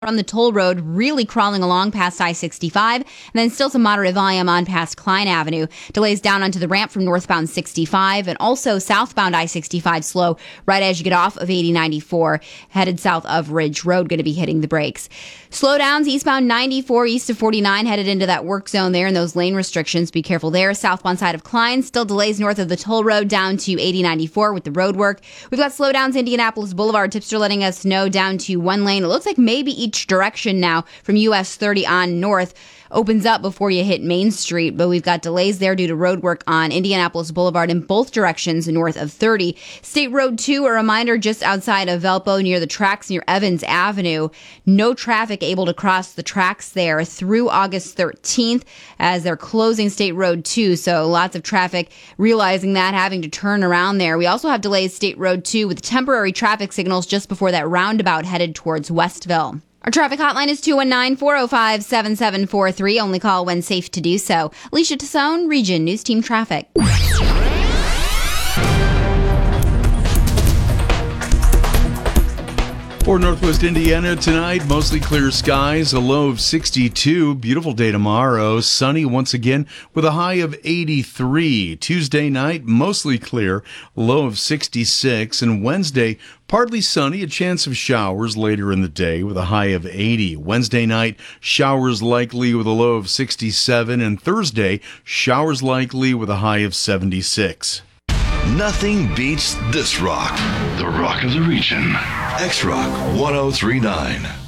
on the toll road, really crawling along past I-65, and then still some moderate volume on past Klein Avenue. Delays down onto the ramp from northbound 65, and also southbound I-65 slow right as you get off of 8094, headed south of Ridge Road, going to be hitting the brakes. Slowdowns eastbound 94, east of 49, headed into that work zone there, and those lane restrictions, be careful there. Southbound side of Klein, still delays north of the toll road down to 8094 with the road work. We've got slowdowns Indianapolis Boulevard. Tipster letting us know down to one lane. It looks like maybe each direction now from US 30 on north opens up before you hit Main Street, but we've got delays there due to road work on Indianapolis Boulevard in both directions north of 30. State Road 2, a reminder, just outside of Valpo near the tracks near Evans Avenue. No traffic able to cross the tracks there through August 13th as they're closing State Road 2, so lots of traffic realizing that, having to turn around there. We also have delays State Road 2 with temporary traffic signals just before that roundabout headed towards Westville. Our traffic hotline is 219-405-7743. Only call when safe to do so. Alicia Tassone, Region News Team Traffic. For Northwest Indiana tonight, mostly clear skies, a low of 62. Beautiful day tomorrow, sunny once again with a high of 83. Tuesday night, mostly clear, low of 66. And Wednesday, partly sunny, a chance of showers later in the day with a high of 80. Wednesday night, showers likely with a low of 67. And Thursday, showers likely with a high of 76. Nothing beats this rock. The rock of the region. X-Rock 1039.